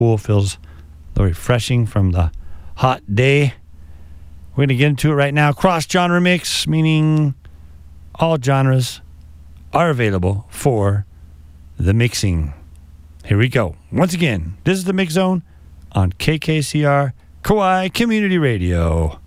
cool, feels a little refreshing from the hot day. We're going to get into it right now. Cross-genre mix, meaning all genres are available for the mixing. Here we go. Once again, this is the Mix Zone on KKCR Kauai Community Radio.